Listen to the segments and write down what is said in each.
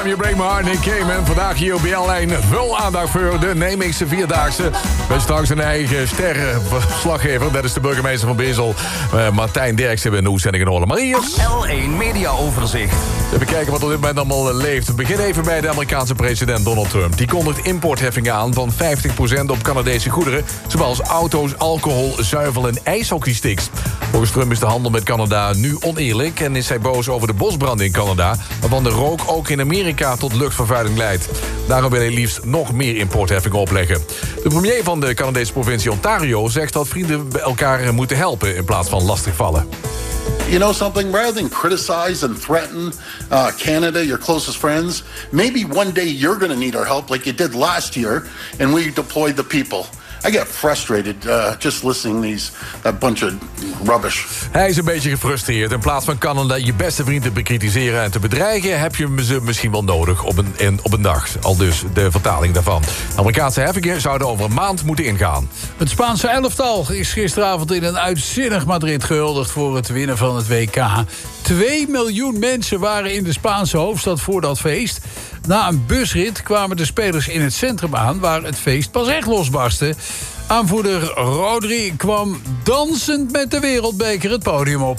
You Break My Heart, Nick Cayman. Vandaag hier op BL1 veel aandacht voor de Nijmeegse Vierdaagse. Met straks een eigen sterrenverslaggever. Dat is de burgemeester van Bezel, Martijn Derksen. In de uitzending in Orle Mariërs. L1 Media Overzicht. Even kijken wat op dit moment allemaal leeft. We beginnen even bij de Amerikaanse president Donald Trump. Die kondigt importheffingen aan van 50% op Canadese goederen, zoals auto's, alcohol, zuivel en ijshockeysticks. Volgens Trump is de handel met Canada nu oneerlijk en is hij boos over de bosbranden in Canada, waarvan de rook ook in Amerika tot luchtvervuiling leidt. Daarom wil hij liefst nog meer importheffingen opleggen. De premier van de Canadese provincie Ontario zegt dat vrienden elkaar moeten helpen in plaats van lastigvallen. You know something? Rather than criticize and threaten Canada, your closest friends, maybe one day you're going to need our help like you did last year, and we deployed the people. I get frustrated just listening that bunch of rubbish. Hij is een beetje gefrustreerd. In plaats van Canada je beste vriend te bekritiseren en te bedreigen, heb je ze misschien wel nodig op een dag. Al dus de vertaling daarvan. Amerikaanse heffingen zouden over een maand moeten ingaan. Het Spaanse elftal is gisteravond in een uitzinnig Madrid gehuldigd voor het winnen van het WK. 2 miljoen mensen waren in de Spaanse hoofdstad voor dat feest. Na een busrit kwamen de spelers in het centrum aan, waar het feest pas echt losbarstte. Aanvoerder Rodri kwam dansend met de wereldbeker het podium op.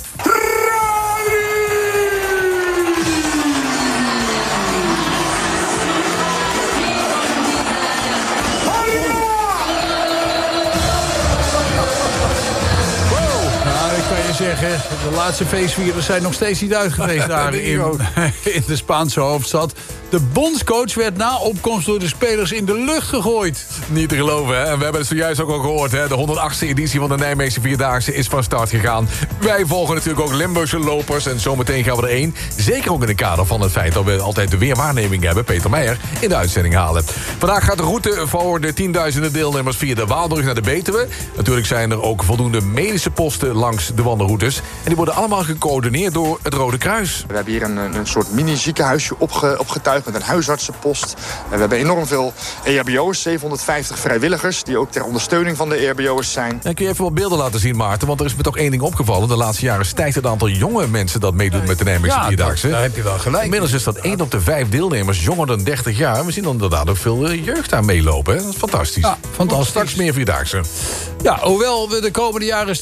Zeggen, de laatste feestvierders zijn nog steeds niet uitgeweest daar in de Spaanse hoofdstad. De bondscoach werd na opkomst door de spelers in de lucht gegooid. Niet te geloven, hè? En we hebben het zojuist ook al gehoord, hè? De 108e editie van de Nijmeegse Vierdaagse is van start gegaan. Wij volgen natuurlijk ook Limburgse lopers en zometeen gaan we er één. Zeker ook in het kader van het feit dat we altijd de weerwaarneming hebben, Peter Meijer, in de uitzending halen. Vandaag gaat de route voor de tienduizenden deelnemers via de Waalbrug naar de Betuwe. Natuurlijk zijn er ook voldoende medische posten langs de wandelroutes. En die worden allemaal gecoördineerd door het Rode Kruis. We hebben hier een soort mini-ziekenhuisje opgetuigd met een huisartsenpost. We hebben enorm veel EHBO'ers, 750 vrijwilligers die ook ter ondersteuning van de EHBO'ers zijn. En kun je even wat beelden laten zien, Maarten? Want er is me toch één ding opgevallen. De laatste jaren stijgt het aantal jonge mensen dat meedoet met de Nijmeegse Vierdaagse. Daar heb je wel gelijk. Inmiddels is dat 1 op de 5 deelnemers jonger dan 30 jaar. We zien dan inderdaad ook veel jeugd aan meelopen. Hè? Dat is fantastisch. Ja, fantastisch. Straks meer Vierdaagse. Ja, hoewel we de komende jaren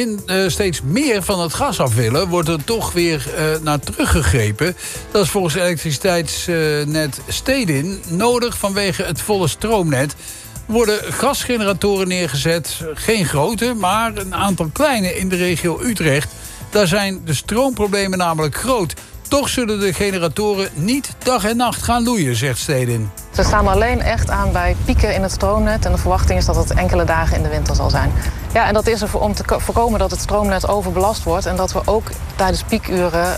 steeds meer van het gas af willen, wordt er toch weer naar teruggegrepen. Dat is volgens elektriciteitsnet Stedin nodig vanwege het volle stroomnet. Er worden gasgeneratoren neergezet, geen grote, maar een aantal kleine in de regio Utrecht. Daar zijn de stroomproblemen namelijk groot. Toch zullen de generatoren niet dag en nacht gaan loeien, zegt Stedin. Ze staan alleen echt aan bij pieken in het stroomnet. En de verwachting is dat het enkele dagen in de winter zal zijn. Ja, en dat is er om te voorkomen dat het stroomnet overbelast wordt. En dat we ook tijdens piekuren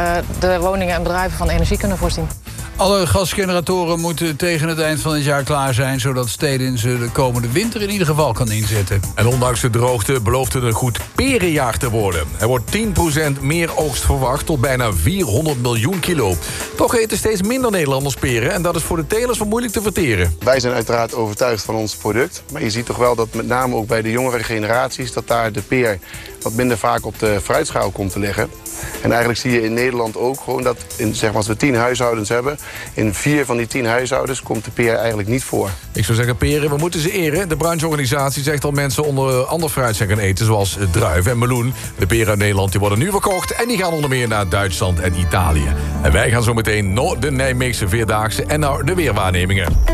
de woningen en bedrijven van energie kunnen voorzien. Alle gasgeneratoren moeten tegen het eind van het jaar klaar zijn, zodat Stedin ze de komende winter in ieder geval kan inzetten. En ondanks de droogte belooft het een goed perenjaar te worden. Er wordt 10% meer oogst verwacht, tot bijna 400 miljoen kilo. Toch eten steeds minder Nederlanders peren en dat is voor de telers wel moeilijk te verteren. Wij zijn uiteraard overtuigd van ons product. Maar je ziet toch wel dat met name ook bij de jongere generaties, dat daar de peer wat minder vaak op de fruitschaal komt te liggen. En eigenlijk zie je in Nederland ook gewoon dat als we 10 huishoudens hebben, in 4 van die 10 huishoudens komt de peer eigenlijk niet voor. Ik zou zeggen, peren, we moeten ze eren. De brancheorganisatie zegt dat mensen onder ander fruit zijn gaan eten, zoals druiven en meloen. De peren uit Nederland die worden nu verkocht en die gaan onder meer naar Duitsland en Italië. En wij gaan zo meteen naar de Nijmeegse Vierdaagse en naar de weerwaarnemingen.